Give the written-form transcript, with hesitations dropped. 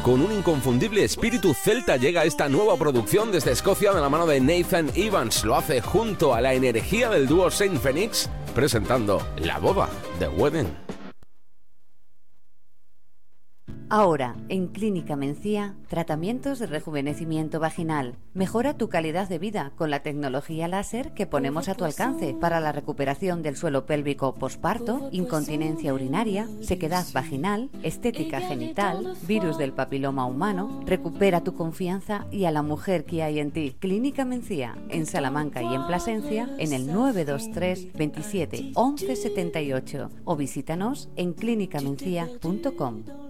Con un inconfundible espíritu celta llega esta nueva producción desde Escocia de la mano de Nathan Evans. Lo hace junto a la energía del dúo Saint Phoenix, presentando La Boda, The Wedding. Ahora, en Clínica Mencía, tratamientos de rejuvenecimiento vaginal. Mejora tu calidad de vida con la tecnología láser que ponemos a tu alcance para la recuperación del suelo pélvico posparto, incontinencia urinaria, sequedad vaginal, estética genital, virus del papiloma humano. Recupera tu confianza y a la mujer que hay en ti. Clínica Mencía, en Salamanca y en Plasencia, en el 923 27 11 78 o visítanos en clinicamencia.com.